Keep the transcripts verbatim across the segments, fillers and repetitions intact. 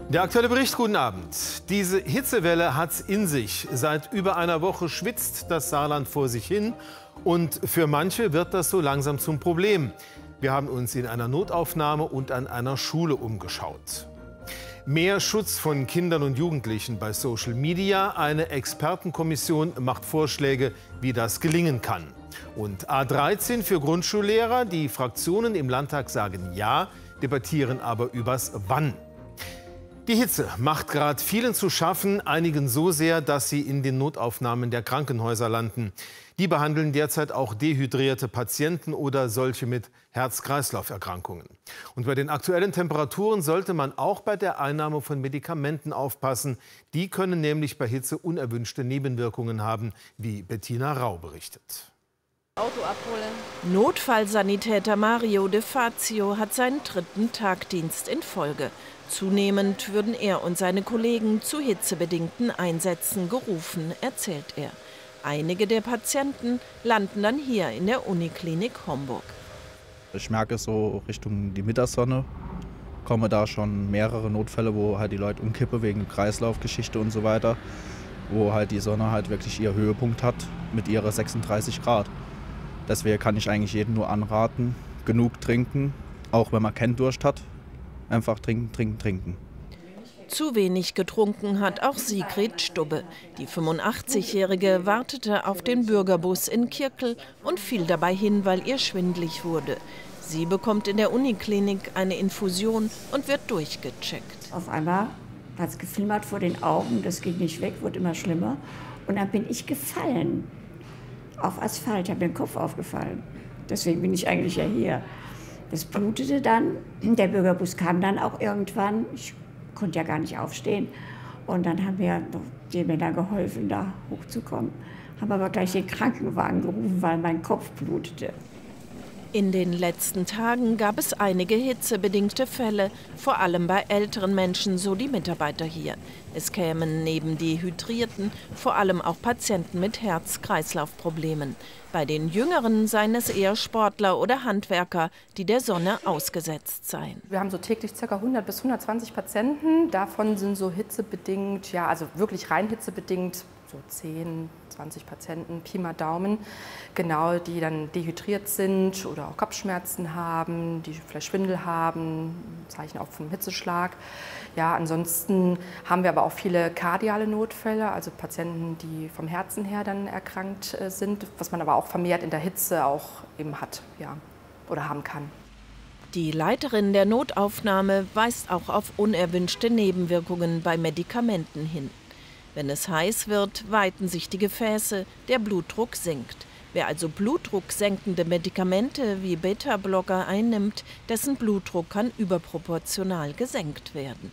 Der aktuelle Bericht, guten Abend. Diese Hitzewelle hat's in sich. Seit über einer Woche schwitzt das Saarland vor sich hin. Und für manche wird das so langsam zum Problem. Wir haben uns in einer Notaufnahme und an einer Schule umgeschaut. Mehr Schutz von Kindern und Jugendlichen bei Social Media. Eine Expertenkommission macht Vorschläge, wie das gelingen kann. Und A dreizehn für Grundschullehrer. Die Fraktionen im Landtag sagen ja, debattieren aber übers Wann. Die Hitze macht gerade vielen zu schaffen, einigen so sehr, dass sie in den Notaufnahmen der Krankenhäuser landen. Die behandeln derzeit auch dehydrierte Patienten oder solche mit Herz-Kreislauf-Erkrankungen. Und bei den aktuellen Temperaturen sollte man auch bei der Einnahme von Medikamenten aufpassen. Die können nämlich bei Hitze unerwünschte Nebenwirkungen haben, wie Bettina Rau berichtet. Auto abholen. Notfallsanitäter Mario De Fazio hat seinen dritten Tagdienst in Folge. Zunehmend würden er und seine Kollegen zu hitzebedingten Einsätzen gerufen, erzählt er. Einige der Patienten landen dann hier in der Uniklinik Homburg. Ich merke so Richtung die Mittagssonne, kommen da schon mehrere Notfälle, wo halt die Leute umkippen wegen Kreislaufgeschichte und so weiter, wo halt die Sonne halt wirklich ihr Höhepunkt hat mit ihrer sechsunddreißig Grad. Deswegen kann ich eigentlich jedem nur anraten, genug trinken, auch wenn man keinen Durst hat. Einfach trinken, trinken, trinken. Zu wenig getrunken hat auch Sigrid Stubbe. Die fünfundachtzigjährige wartete auf den Bürgerbus in Kirkel und fiel dabei hin, weil ihr schwindelig wurde. Sie bekommt in der Uniklinik eine Infusion und wird durchgecheckt. Auf einmal hat es geflimmert vor den Augen, das geht nicht weg, wird immer schlimmer. Und dann bin ich gefallen auf Asphalt, ich habe den Kopf aufgefallen. Deswegen bin ich eigentlich ja hier. Das blutete dann, der Bürgerbus kam dann auch irgendwann, ich konnte ja gar nicht aufstehen. Und dann haben wir die Männer geholfen, da hochzukommen. Haben aber gleich den Krankenwagen gerufen, weil mein Kopf blutete. In den letzten Tagen gab es einige hitzebedingte Fälle, vor allem bei älteren Menschen, so die Mitarbeiter hier. Es kämen neben Dehydrierten vor allem auch Patienten mit Herz-Kreislauf-Problemen. Bei den Jüngeren seien es eher Sportler oder Handwerker, die der Sonne ausgesetzt seien. Wir haben so täglich ca. hundert bis hundertzwanzig Patienten. Davon sind so hitzebedingt, ja, also wirklich rein hitzebedingt, so zehn, zwanzig Patienten, Pi mal Daumen, genau, die dann dehydriert sind oder auch Kopfschmerzen haben, die vielleicht Schwindel haben, Zeichen auch vom Hitzeschlag. Ja, ansonsten haben wir aber auch viele kardiale Notfälle, also Patienten, die vom Herzen her dann erkrankt sind, was man aber auch vermehrt in der Hitze auch eben hat, ja, oder haben kann. Die Leiterin der Notaufnahme weist auch auf unerwünschte Nebenwirkungen bei Medikamenten hin. Wenn es heiß wird, weiten sich die Gefäße, der Blutdruck sinkt. Wer also blutdrucksenkende Medikamente wie Beta-Blocker einnimmt, dessen Blutdruck kann überproportional gesenkt werden.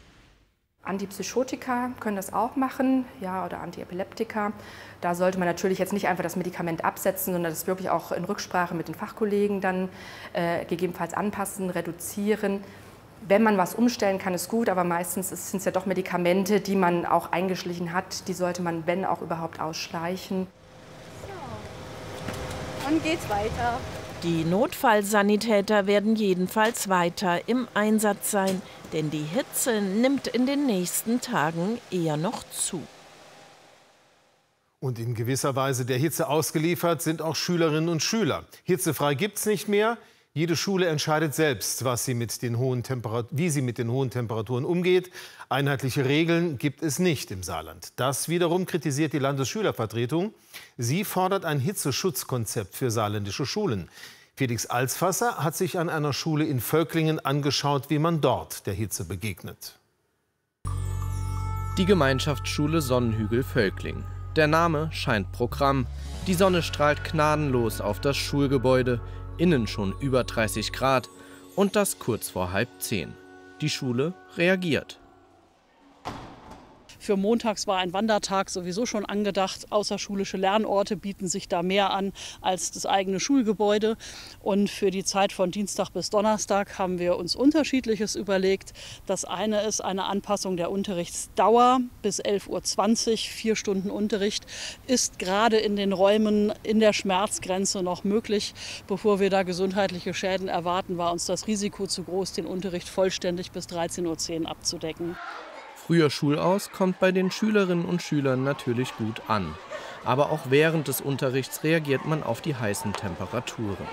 Antipsychotika können das auch machen, ja, oder Antiepileptika. Da sollte man natürlich jetzt nicht einfach das Medikament absetzen, sondern das wirklich auch in Rücksprache mit den Fachkollegen dann äh, gegebenenfalls anpassen, reduzieren. Wenn man was umstellen kann, ist gut, aber meistens sind es ja doch Medikamente, die man auch eingeschlichen hat. Die sollte man, wenn auch überhaupt, ausschleichen. So, und geht's weiter. Die Notfallsanitäter werden jedenfalls weiter im Einsatz sein, denn die Hitze nimmt in den nächsten Tagen eher noch zu. Und in gewisser Weise der Hitze ausgeliefert sind auch Schülerinnen und Schüler. Hitzefrei gibt's nicht mehr. Jede Schule entscheidet selbst, was sie mit den hohen Temperat- wie sie mit den hohen Temperaturen umgeht. Einheitliche Regeln gibt es nicht im Saarland. Das wiederum kritisiert die Landesschülervertretung. Sie fordert ein Hitzeschutzkonzept für saarländische Schulen. Felix Alsfasser hat sich an einer Schule in Völklingen angeschaut, wie man dort der Hitze begegnet. Die Gemeinschaftsschule Sonnenhügel Völkling. Der Name scheint Programm. Die Sonne strahlt gnadenlos auf das Schulgebäude. Innen schon über dreißig Grad und das kurz vor halb zehn. Die Schule reagiert. Für montags war ein Wandertag sowieso schon angedacht. Außerschulische Lernorte bieten sich da mehr an als das eigene Schulgebäude. Und für die Zeit von Dienstag bis Donnerstag haben wir uns Unterschiedliches überlegt. Das eine ist eine Anpassung der Unterrichtsdauer bis elf Uhr zwanzig. Vier Stunden Unterricht ist gerade in den Räumen in der Schmerzgrenze noch möglich. Bevor wir da gesundheitliche Schäden erwarten, war uns das Risiko zu groß, den Unterricht vollständig bis dreizehn Uhr zehn abzudecken. Früher Schulaus kommt bei den Schülerinnen und Schülern natürlich gut an. Aber auch während des Unterrichts reagiert man auf die heißen Temperaturen.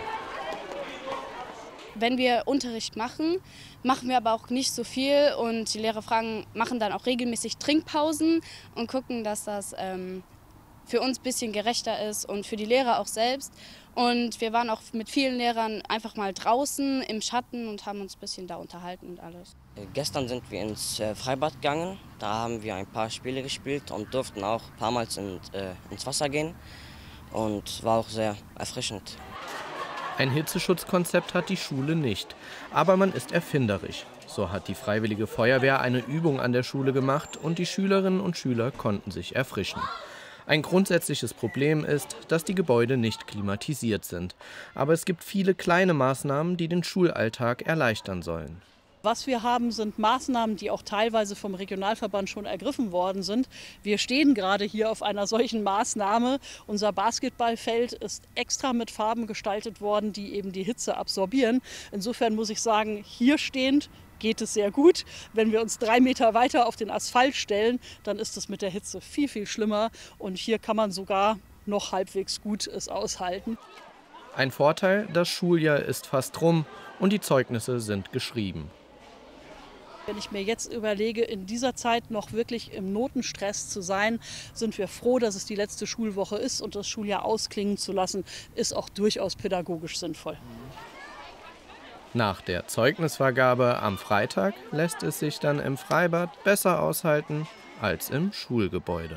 Wenn wir Unterricht machen, machen wir aber auch nicht so viel. Und die Lehrer fragen, machen dann auch regelmäßig Trinkpausen und gucken, dass das ähm, für uns ein bisschen gerechter ist und für die Lehrer auch selbst. Und wir waren auch mit vielen Lehrern einfach mal draußen im Schatten und haben uns ein bisschen da unterhalten und alles. Gestern sind wir ins äh, Freibad gegangen. Da haben wir ein paar Spiele gespielt und durften auch ein paar Mal in, äh, ins Wasser gehen. Und war auch sehr erfrischend. Ein Hitzeschutzkonzept hat die Schule nicht, aber man ist erfinderisch. So hat die Freiwillige Feuerwehr eine Übung an der Schule gemacht und die Schülerinnen und Schüler konnten sich erfrischen. Ein grundsätzliches Problem ist, dass die Gebäude nicht klimatisiert sind. Aber es gibt viele kleine Maßnahmen, die den Schulalltag erleichtern sollen. Was wir haben, sind Maßnahmen, die auch teilweise vom Regionalverband schon ergriffen worden sind. Wir stehen gerade hier auf einer solchen Maßnahme. Unser Basketballfeld ist extra mit Farben gestaltet worden, die eben die Hitze absorbieren. Insofern muss ich sagen, hier stehend geht es sehr gut. Wenn wir uns drei Meter weiter auf den Asphalt stellen, dann ist es mit der Hitze viel, viel schlimmer. Und hier kann man sogar noch halbwegs gut es aushalten. Ein Vorteil, das Schuljahr ist fast rum und die Zeugnisse sind geschrieben. Wenn ich mir jetzt überlege, in dieser Zeit noch wirklich im Notenstress zu sein, sind wir froh, dass es die letzte Schulwoche ist. Und das Schuljahr ausklingen zu lassen, ist auch durchaus pädagogisch sinnvoll. Nach der Zeugnisvergabe am Freitag lässt es sich dann im Freibad besser aushalten als im Schulgebäude.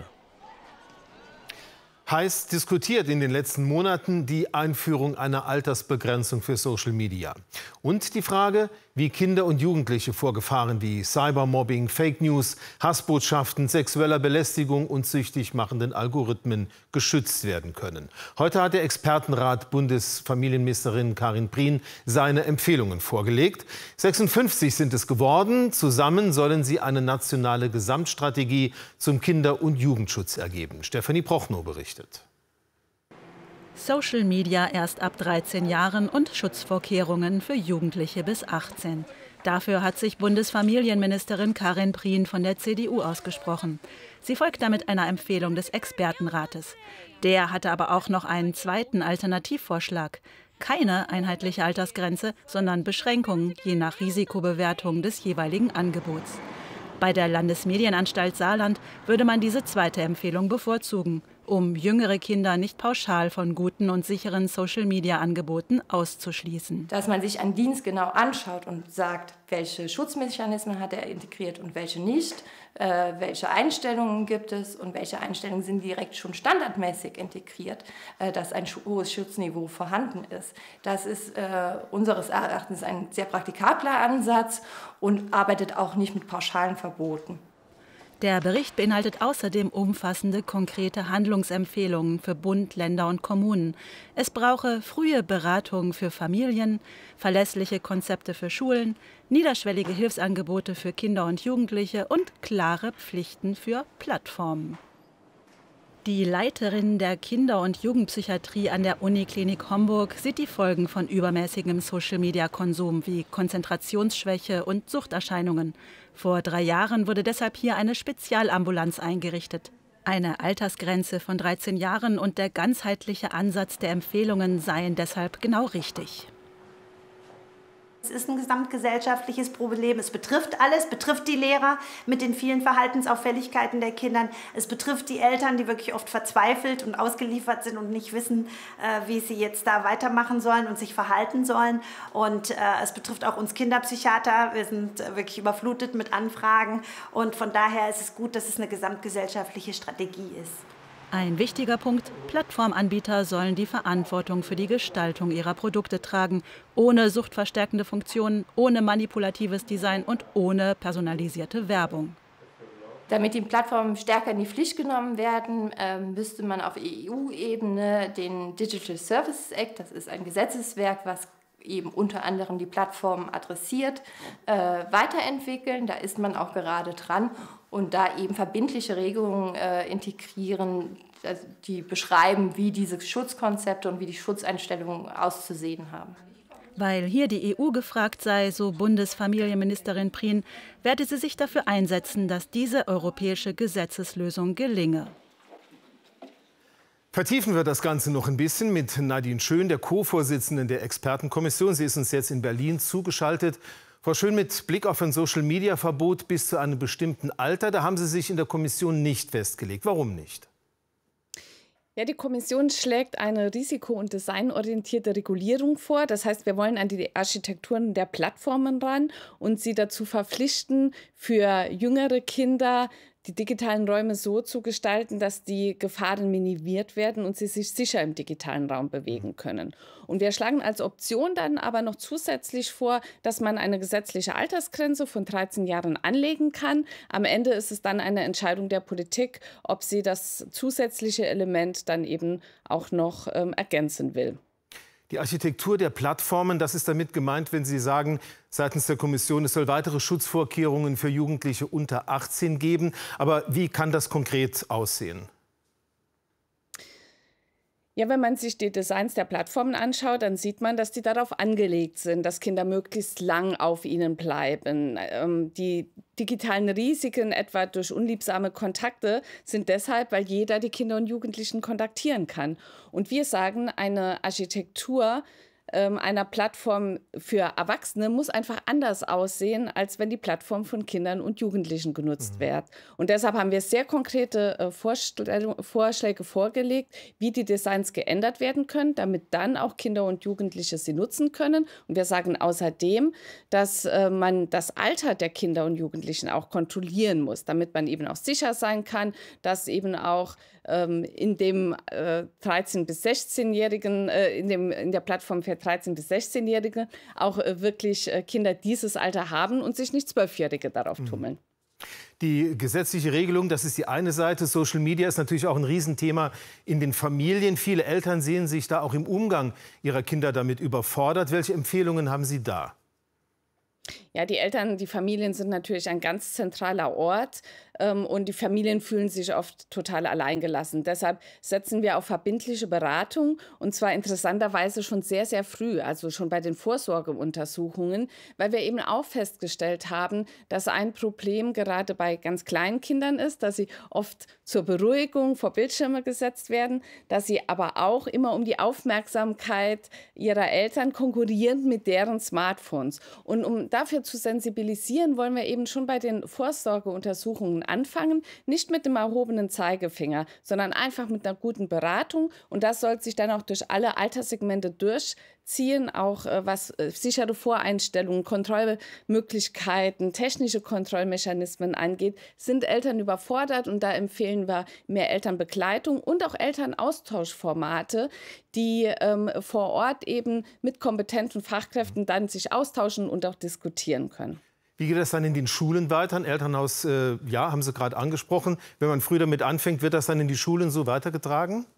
Heiß diskutiert in den letzten Monaten die Einführung einer Altersbegrenzung für Social Media. Und die Frage, wie Kinder und Jugendliche vor Gefahren wie Cybermobbing, Fake News, Hassbotschaften, sexueller Belästigung und süchtig machenden Algorithmen geschützt werden können. Heute hat der Expertenrat Bundesfamilienministerin Karin Prien seine Empfehlungen vorgelegt. sechsundfünfzig sind es geworden. Zusammen sollen sie eine nationale Gesamtstrategie zum Kinder- und Jugendschutz ergeben. Stefanie Prochnow berichtet. Social Media erst ab dreizehn Jahren und Schutzvorkehrungen für Jugendliche bis achtzehn. Dafür hat sich Bundesfamilienministerin Karin Prien von der C D U ausgesprochen. Sie folgt damit einer Empfehlung des Expertenrates. Der hatte aber auch noch einen zweiten Alternativvorschlag. Keine einheitliche Altersgrenze, sondern Beschränkungen je nach Risikobewertung des jeweiligen Angebots. Bei der Landesmedienanstalt Saarland würde man diese zweite Empfehlung bevorzugen, um jüngere Kinder nicht pauschal von guten und sicheren Social-Media-Angeboten auszuschließen. Dass man sich einen Dienst genau anschaut und sagt, welche Schutzmechanismen hat er integriert und welche nicht, äh, welche Einstellungen gibt es und welche Einstellungen sind direkt schon standardmäßig integriert, äh, dass ein hohes Schutzniveau vorhanden ist. Das ist äh, unseres Erachtens ein sehr praktikabler Ansatz und arbeitet auch nicht mit pauschalen Verboten. Der Bericht beinhaltet außerdem umfassende, konkrete Handlungsempfehlungen für Bund, Länder und Kommunen. Es brauche frühe Beratung für Familien, verlässliche Konzepte für Schulen, niederschwellige Hilfsangebote für Kinder und Jugendliche und klare Pflichten für Plattformen. Die Leiterin der Kinder- und Jugendpsychiatrie an der Uniklinik Homburg sieht die Folgen von übermäßigem Social-Media-Konsum wie Konzentrationsschwäche und Suchterscheinungen. Vor drei Jahren wurde deshalb hier eine Spezialambulanz eingerichtet. Eine Altersgrenze von dreizehn Jahren und der ganzheitliche Ansatz der Empfehlungen seien deshalb genau richtig. Es ist ein gesamtgesellschaftliches Problem. Es betrifft alles, betrifft die Lehrer mit den vielen Verhaltensauffälligkeiten der Kinder. Es betrifft die Eltern, die wirklich oft verzweifelt und ausgeliefert sind und nicht wissen, wie sie jetzt da weitermachen sollen und sich verhalten sollen. Und es betrifft auch uns Kinderpsychiater. Wir sind wirklich überflutet mit Anfragen. Und von daher ist es gut, dass es eine gesamtgesellschaftliche Strategie ist. Ein wichtiger Punkt: Plattformanbieter sollen die Verantwortung für die Gestaltung ihrer Produkte tragen, ohne suchtverstärkende Funktionen, ohne manipulatives Design und ohne personalisierte Werbung. Damit die Plattformen stärker in die Pflicht genommen werden, äh, müsste man auf E U-Ebene den Digital Services Act, das ist ein Gesetzeswerk, was eben unter anderem die Plattformen adressiert, äh, weiterentwickeln. Da ist man auch gerade dran und da eben verbindliche Regelungen äh, integrieren, also die beschreiben, wie diese Schutzkonzepte und wie die Schutzeinstellungen auszusehen haben. Weil hier die E U gefragt sei, so Bundesfamilienministerin Prien, werde sie sich dafür einsetzen, dass diese europäische Gesetzeslösung gelinge. Vertiefen wir das Ganze noch ein bisschen mit Nadine Schön, der Co-Vorsitzenden der Expertenkommission. Sie ist uns jetzt in Berlin zugeschaltet. Frau Schön, mit Blick auf ein Social-Media-Verbot bis zu einem bestimmten Alter, da haben Sie sich in der Kommission nicht festgelegt. Warum nicht? Ja, die Kommission schlägt eine risiko- und designorientierte Regulierung vor. Das heißt, wir wollen an die Architekturen der Plattformen ran und sie dazu verpflichten, für jüngere Kinder die digitalen Räume so zu gestalten, dass die Gefahren minimiert werden und sie sich sicher im digitalen Raum bewegen können. Und wir schlagen als Option dann aber noch zusätzlich vor, dass man eine gesetzliche Altersgrenze von dreizehn Jahren anlegen kann. Am Ende ist es dann eine Entscheidung der Politik, ob sie das zusätzliche Element dann eben auch noch ähm, ergänzen will. Die Architektur der Plattformen, das ist damit gemeint, wenn Sie sagen, seitens der Kommission, es soll weitere Schutzvorkehrungen für Jugendliche unter achtzehn geben. Aber wie kann das konkret aussehen? Ja, wenn man sich die Designs der Plattformen anschaut, dann sieht man, dass die darauf angelegt sind, dass Kinder möglichst lang auf ihnen bleiben. Ähm, die digitalen Risiken, etwa durch unliebsame Kontakte, sind deshalb, weil jeder die Kinder und Jugendlichen kontaktieren kann. Und wir sagen, eine Architektur ähm, einer Plattform für Erwachsene muss einfach anders aussehen, als wenn die Plattform von Kindern und Jugendlichen genutzt mhm. wird. Und deshalb haben wir sehr konkrete äh, Vorschläge, Vorschläge vorgelegt, wie die Designs geändert werden können, damit dann auch Kinder und Jugendliche sie nutzen können. Und wir sagen außerdem, dass äh, man das Alter der Kinder und Jugendlichen auch kontrollieren muss, damit man eben auch sicher sein kann, dass eben auch ähm, in dem äh, dreizehn- bis sechzehnjährigen, äh, in, dem, in der Plattform für dreizehn- bis sechzehnjährige auch äh, wirklich äh, Kinder dieses Alter haben und sich nicht Zwölfjährige darauf tummeln. Die gesetzliche Regelung, das ist die eine Seite. Social Media ist natürlich auch ein Riesenthema in den Familien. Viele Eltern sehen sich da auch im Umgang ihrer Kinder damit überfordert. Welche Empfehlungen haben Sie da? Ja, die Eltern, die Familien sind natürlich ein ganz zentraler Ort ähm, und die Familien fühlen sich oft total alleingelassen. Deshalb setzen wir auf verbindliche Beratung und zwar interessanterweise schon sehr, sehr früh, also schon bei den Vorsorgeuntersuchungen, weil wir eben auch festgestellt haben, dass ein Problem gerade bei ganz kleinen Kindern ist, dass sie oft zur Beruhigung vor Bildschirme gesetzt werden, dass sie aber auch immer um die Aufmerksamkeit ihrer Eltern konkurrieren mit deren Smartphones. Und um dafür zu sensibilisieren, wollen wir eben schon bei den Vorsorgeuntersuchungen anfangen, nicht mit dem erhobenen Zeigefinger, sondern einfach mit einer guten Beratung. Und das soll sich dann auch durch alle Alterssegmente durchziehen, auch äh, was äh, sichere Voreinstellungen, Kontrollmöglichkeiten, technische Kontrollmechanismen angeht, sind Eltern überfordert. Und da empfehlen wir mehr Elternbegleitung und auch Elternaustauschformate, die ähm, vor Ort eben mit kompetenten Fachkräften dann sich austauschen und auch diskutieren können. Wie geht das dann in den Schulen weiter? Ein Elternhaus, äh, ja, haben Sie gerade angesprochen. Wenn man früh damit anfängt, wird das dann in die Schulen so weitergetragen?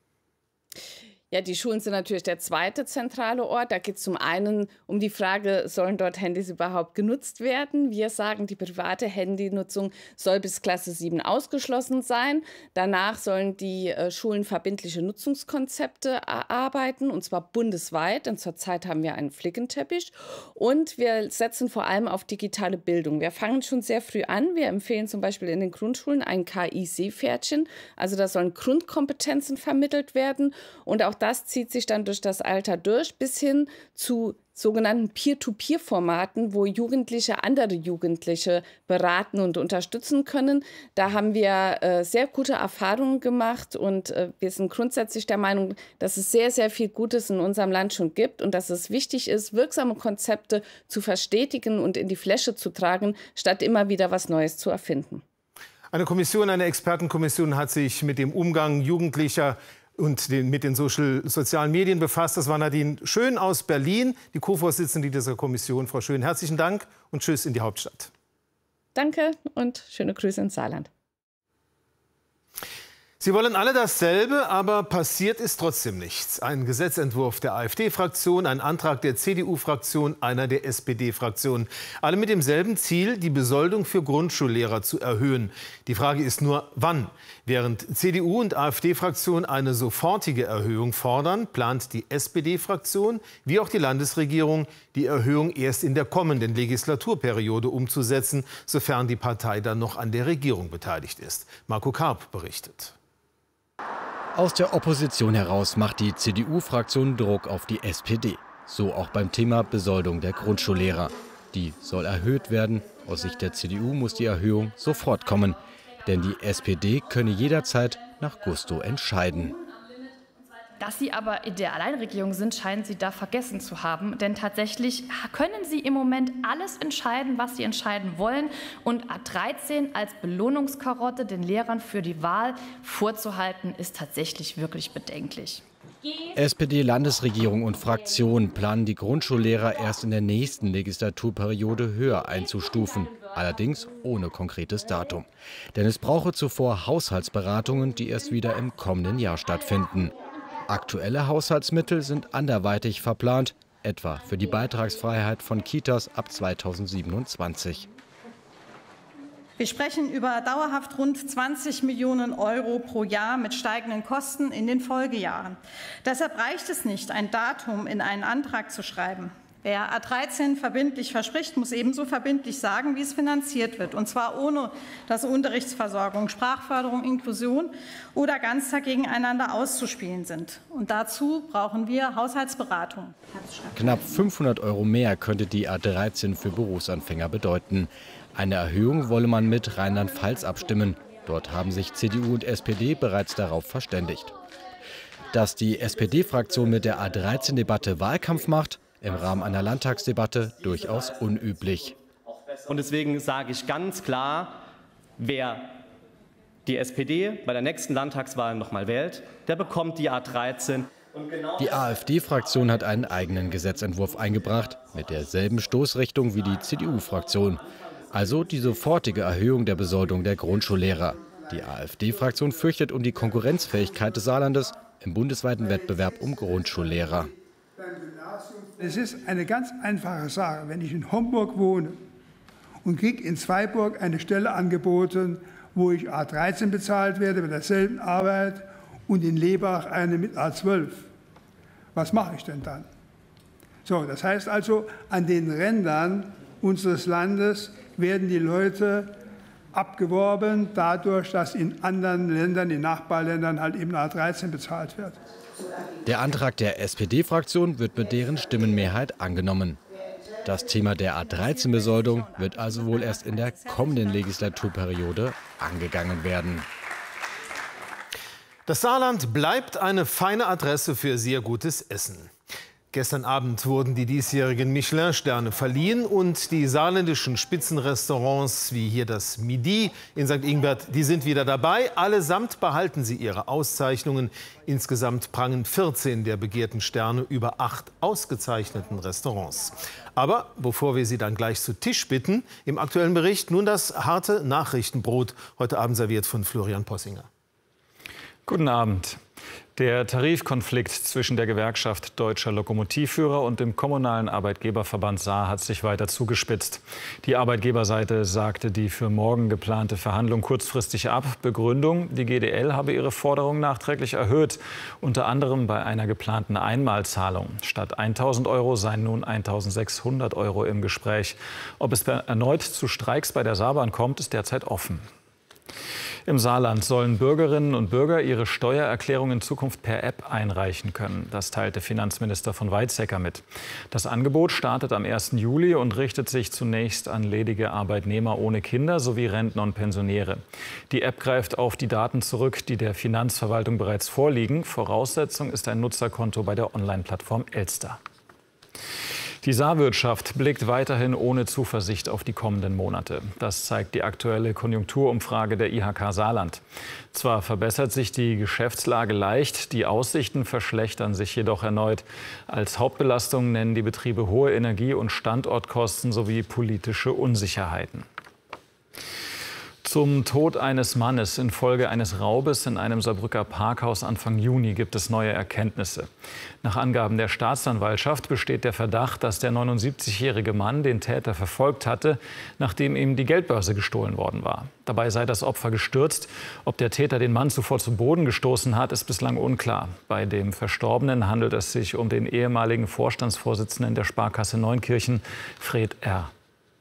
Ja, die Schulen sind natürlich der zweite zentrale Ort. Da geht es zum einen um die Frage, sollen dort Handys überhaupt genutzt werden? Wir sagen, die private Handynutzung soll bis Klasse sieben ausgeschlossen sein. Danach sollen die äh, Schulen verbindliche Nutzungskonzepte erarbeiten, und zwar bundesweit. Denn zurzeit haben wir einen Flickenteppich. Und wir setzen vor allem auf digitale Bildung. Wir fangen schon sehr früh an. Wir empfehlen zum Beispiel in den Grundschulen ein K I-Seepferdchen. Also da sollen Grundkompetenzen vermittelt werden. Und auch das zieht sich dann durch das Alter durch, bis hin zu sogenannten Peer-to-Peer-Formaten, wo Jugendliche andere Jugendliche beraten und unterstützen können. Da haben wir äh, sehr gute Erfahrungen gemacht und äh, wir sind grundsätzlich der Meinung, dass es sehr, sehr viel Gutes in unserem Land schon gibt und dass es wichtig ist, wirksame Konzepte zu verstetigen und in die Fläche zu tragen, statt immer wieder was Neues zu erfinden. Eine Kommission, eine Expertenkommission hat sich mit dem Umgang Jugendlicher und den, mit den Social, sozialen Medien befasst. Das war Nadine Schön aus Berlin, die Co-Vorsitzende dieser Kommission. Frau Schön, herzlichen Dank und tschüss in die Hauptstadt. Danke. Danke und schöne Grüße ins Saarland. Sie wollen alle dasselbe, aber passiert ist trotzdem nichts. Ein Gesetzentwurf der AfD-Fraktion, ein Antrag der C D U-Fraktion, einer der S P D-Fraktion. Alle mit demselben Ziel, die Besoldung für Grundschullehrer zu erhöhen. Die Frage ist nur, wann? Während C D U und AfD-Fraktion eine sofortige Erhöhung fordern, plant die S P D-Fraktion wie auch die Landesregierung, die Erhöhung erst in der kommenden Legislaturperiode umzusetzen, sofern die Partei dann noch an der Regierung beteiligt ist. Marco Karp berichtet. Aus der Opposition heraus macht die C D U-Fraktion Druck auf die S P D. So auch beim Thema Besoldung der Grundschullehrer. Die soll erhöht werden. Aus Sicht der C D U muss die Erhöhung sofort kommen. Denn die S P D könne jederzeit nach Gusto entscheiden. Dass Sie aber in der Alleinregierung sind, scheinen Sie da vergessen zu haben. Denn tatsächlich können Sie im Moment alles entscheiden, was Sie entscheiden wollen. Und A dreizehn als Belohnungskarotte den Lehrern für die Wahl vorzuhalten, ist tatsächlich wirklich bedenklich. S P D-Landesregierung und Fraktion planen die Grundschullehrer erst in der nächsten Legislaturperiode höher einzustufen. Allerdings ohne konkretes Datum. Denn es brauche zuvor Haushaltsberatungen, die erst wieder im kommenden Jahr stattfinden. Aktuelle Haushaltsmittel sind anderweitig verplant, etwa für die Beitragsfreiheit von Kitas ab zweitausendsiebenundzwanzig. Wir sprechen über dauerhaft rund zwanzig Millionen Euro pro Jahr mit steigenden Kosten in den Folgejahren. Deshalb reicht es nicht, ein Datum in einen Antrag zu schreiben. Wer A dreizehn verbindlich verspricht, muss ebenso verbindlich sagen, wie es finanziert wird. Und zwar ohne, dass Unterrichtsversorgung, Sprachförderung, Inklusion oder Ganztag gegeneinander auszuspielen sind. Und dazu brauchen wir Haushaltsberatung. Knapp fünfhundert Euro mehr könnte die A dreizehn für Berufsanfänger bedeuten. Eine Erhöhung wolle man mit Rheinland-Pfalz abstimmen. Dort haben sich C D U und S P D bereits darauf verständigt. Dass die S P D-Fraktion mit der A dreizehn-Debatte Wahlkampf macht, im Rahmen einer Landtagsdebatte durchaus unüblich. Und deswegen sage ich ganz klar, wer die S P D bei der nächsten Landtagswahl noch mal wählt, der bekommt die A dreizehn. Die AfD-Fraktion hat einen eigenen Gesetzentwurf eingebracht, mit derselben Stoßrichtung wie die C D U-Fraktion. Also die sofortige Erhöhung der Besoldung der Grundschullehrer. Die AfD-Fraktion fürchtet um die Konkurrenzfähigkeit des Saarlandes im bundesweiten Wettbewerb um Grundschullehrer. Es ist eine ganz einfache Sache. Wenn ich in Homburg wohne und kriege in Zweiburg eine Stelle angeboten, wo ich A dreizehn bezahlt werde mit derselben Arbeit und in Lebach eine mit A zwölf, was mache ich denn dann? So, das heißt also, an den Rändern unseres Landes werden die Leute abgeworben, dadurch, dass in anderen Ländern, in Nachbarländern halt eben A dreizehn bezahlt wird. Der Antrag der S P D-Fraktion wird mit deren Stimmenmehrheit angenommen. Das Thema der A dreizehn-Besoldung wird also wohl erst in der kommenden Legislaturperiode angegangen werden. Das Saarland bleibt eine feine Adresse für sehr gutes Essen. Gestern Abend wurden die diesjährigen Michelin-Sterne verliehen und die saarländischen Spitzenrestaurants wie hier das Midi in Sankt Ingbert, die sind wieder dabei. Allesamt behalten sie ihre Auszeichnungen. Insgesamt prangen vierzehn der begehrten Sterne über acht ausgezeichneten Restaurants. Aber bevor wir Sie dann gleich zu Tisch bitten, im aktuellen Bericht nun das harte Nachrichtenbrot, heute Abend serviert von Florian Possinger. Guten Abend. Der Tarifkonflikt zwischen der Gewerkschaft Deutscher Lokomotivführer und dem kommunalen Arbeitgeberverband Saar hat sich weiter zugespitzt. Die Arbeitgeberseite sagte die für morgen geplante Verhandlung kurzfristig ab. Begründung: Die G D L habe ihre Forderung nachträglich erhöht, unter anderem bei einer geplanten Einmalzahlung. Statt eintausend Euro seien nun eintausendsechshundert Euro im Gespräch. Ob es erneut zu Streiks bei der Saarbahn kommt, ist derzeit offen. Im Saarland sollen Bürgerinnen und Bürger ihre Steuererklärung in Zukunft per App einreichen können. Das teilte Finanzminister von Weizsäcker mit. Das Angebot startet am ersten Juli und richtet sich zunächst an ledige Arbeitnehmer ohne Kinder sowie Rentner und Pensionäre. Die App greift auf die Daten zurück, die der Finanzverwaltung bereits vorliegen. Voraussetzung ist ein Nutzerkonto bei der Online-Plattform Elster. Die Saarwirtschaft blickt weiterhin ohne Zuversicht auf die kommenden Monate. Das zeigt die aktuelle Konjunkturumfrage der I H K Saarland. Zwar verbessert sich die Geschäftslage leicht, die Aussichten verschlechtern sich jedoch erneut. Als Hauptbelastung nennen die Betriebe hohe Energie- und Standortkosten sowie politische Unsicherheiten. Zum Tod eines Mannes infolge eines Raubes in einem Saarbrücker Parkhaus Anfang Juni gibt es neue Erkenntnisse. Nach Angaben der Staatsanwaltschaft besteht der Verdacht, dass der neunundsiebzigjährige Mann den Täter verfolgt hatte, nachdem ihm die Geldbörse gestohlen worden war. Dabei sei das Opfer gestürzt. Ob der Täter den Mann zuvor zu Boden gestoßen hat, ist bislang unklar. Bei dem Verstorbenen handelt es sich um den ehemaligen Vorstandsvorsitzenden der Sparkasse Neunkirchen, Fred R.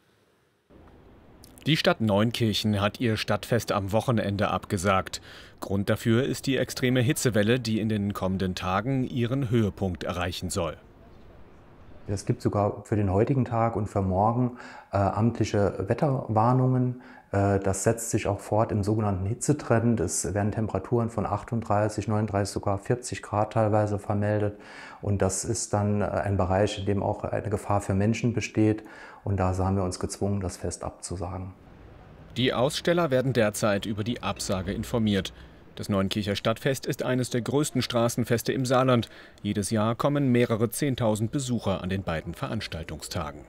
Die Stadt Neunkirchen hat ihr Stadtfest am Wochenende abgesagt. Grund dafür ist die extreme Hitzewelle, die in den kommenden Tagen ihren Höhepunkt erreichen soll. Es gibt sogar für den heutigen Tag und für morgen äh, amtliche Wetterwarnungen. Äh, das setzt sich auch fort im sogenannten Hitzetrend. Es werden Temperaturen von achtunddreißig, neununddreißig, sogar vierzig Grad teilweise vermeldet. Und das ist dann ein Bereich, in dem auch eine Gefahr für Menschen besteht. Und da haben wir uns gezwungen, das Fest abzusagen. Die Aussteller werden derzeit über die Absage informiert. Das Neunkircher Stadtfest ist eines der größten Straßenfeste im Saarland. Jedes Jahr kommen mehrere Zehntausend Besucher an den beiden Veranstaltungstagen.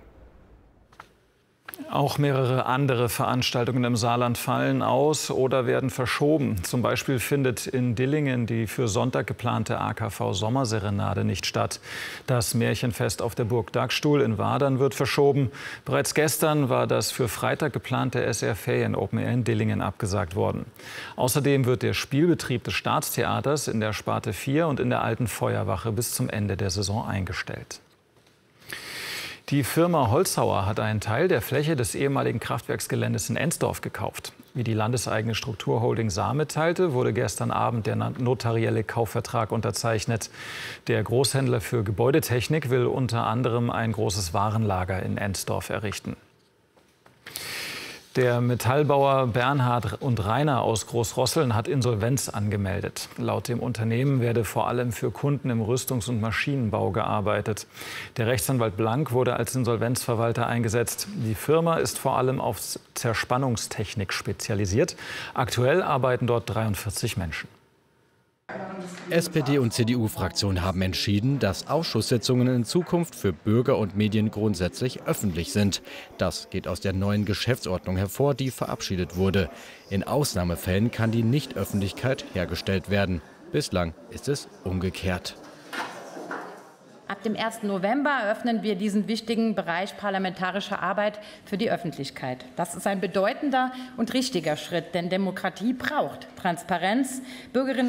Auch mehrere andere Veranstaltungen im Saarland fallen aus oder werden verschoben. Zum Beispiel findet in Dillingen die für Sonntag geplante A K V-Sommerserenade nicht statt. Das Märchenfest auf der Burg Dagstuhl in Wadern wird verschoben. Bereits gestern war das für Freitag geplante S R Ferien Open Air in Dillingen abgesagt worden. Außerdem wird der Spielbetrieb des Staatstheaters in der Sparte vier und in der Alten Feuerwache bis zum Ende der Saison eingestellt. Die Firma Holzhauer hat einen Teil der Fläche des ehemaligen Kraftwerksgeländes in Ensdorf gekauft. Wie die landeseigene Strukturholding Saar mitteilte, wurde gestern Abend der notarielle Kaufvertrag unterzeichnet. Der Großhändler für Gebäudetechnik will unter anderem ein großes Warenlager in Ensdorf errichten. Der Metallbauer Bernhard und Rainer aus Großrosseln hat Insolvenz angemeldet. Laut dem Unternehmen werde vor allem für Kunden im Rüstungs- und Maschinenbau gearbeitet. Der Rechtsanwalt Blank wurde als Insolvenzverwalter eingesetzt. Die Firma ist vor allem auf Zerspannungstechnik spezialisiert. Aktuell arbeiten dort dreiundvierzig Menschen. S P D und C D U-Fraktion haben entschieden, dass Ausschusssitzungen in Zukunft für Bürger und Medien grundsätzlich öffentlich sind. Das geht aus der neuen Geschäftsordnung hervor, die verabschiedet wurde. In Ausnahmefällen kann die Nichtöffentlichkeit hergestellt werden. Bislang ist es umgekehrt. Ab dem ersten November eröffnen wir diesen wichtigen Bereich parlamentarischer Arbeit für die Öffentlichkeit. Das ist ein bedeutender und richtiger Schritt, denn Demokratie braucht Transparenz. Bürgerinnen